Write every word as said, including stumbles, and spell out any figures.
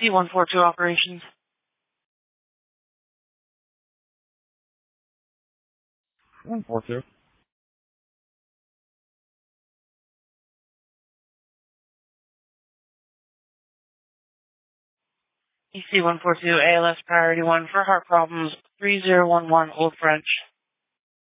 C one four two operations. one four two. E C one four two A L S priority one for heart problems three zero one one Old French.